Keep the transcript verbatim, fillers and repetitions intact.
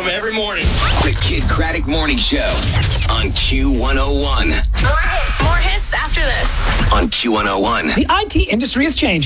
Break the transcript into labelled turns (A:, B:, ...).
A: every morning.
B: The Kid Craddock Morning Show on Q one oh one.
C: More hits. More hits after this.
B: On Q one oh one.
D: The I T industry is changing.